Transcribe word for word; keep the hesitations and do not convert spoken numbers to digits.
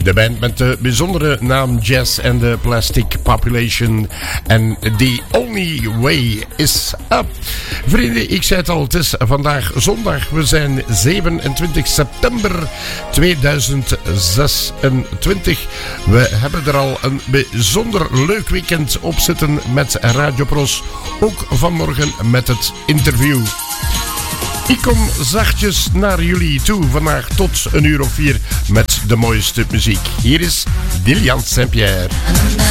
De band met de bijzondere naam Jazz and the Plastic Population. En The Only Way is Up. Vrienden, ik zei het al, het is vandaag zondag. We zijn zevenentwintig september tweeduizend zesentwintig. We hebben er al een bijzonder leuk weekend op zitten met Radio Pros. Ook vanmorgen met het interview. Ik kom zachtjes naar jullie toe vandaag tot een uur of vier met de mooiste muziek. Hier is Dilian Saint-Pierre.